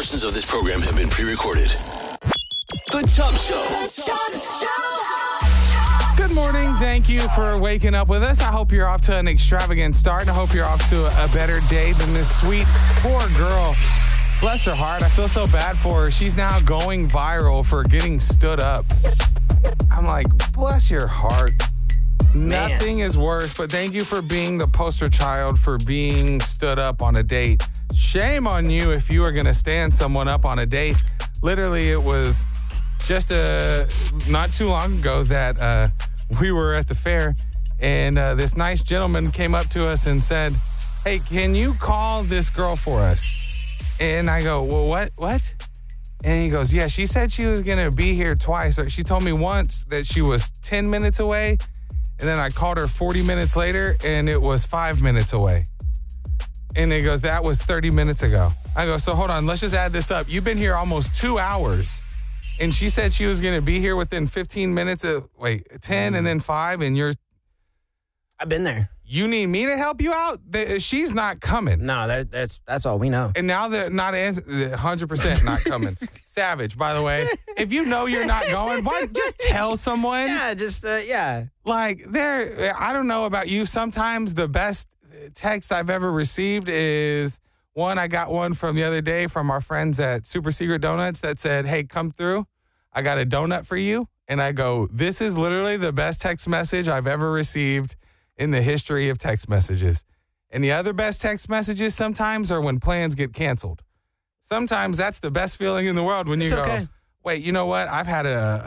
portions of this program have been pre-recorded. The Chubb Show. Good morning. Thank you for waking up with us. I hope you're off to an extravagant start. I hope you're off to a better day than this sweet, poor girl. Bless her heart. I feel so bad for her. She's now going viral for getting stood up. I'm like, bless your heart. Man. Nothing is worse, but thank you for being the poster child for being stood up on a date. Shame on you if you are going to stand someone up on a date. Literally, it was just not too long ago that we were at the fair, and this nice gentleman came up to us and said, hey, can you call this girl for us? And I go, well, what? And he goes, yeah, she said she was going to be here twice. She told me once that she was 10 minutes away, and then I called her 40 minutes later, and it was 5 minutes away. And he goes, that was 30 minutes ago. I go, so hold on, let's just add this up. You've been here almost 2 hours, and she said she was going to be here within 15 minutes of, 10 and then 5, and I've been there. you need me to help you out? She's not coming. No, that's all we know. And now they're not 100% not coming. Savage, by the way. If you know you're not going, why just tell someone? Yeah, yeah. Like, I don't know about you. Sometimes the best text I've ever received is one. I got one from the other day from our friends at Super Secret Donuts that said, hey, come through. I got a donut for you. And I go, this is literally the best text message I've ever received in the history of text messages. And the other best text messages sometimes are when plans get canceled. Sometimes that's the best feeling in the world when you go, okay. wait, you know what? I've had a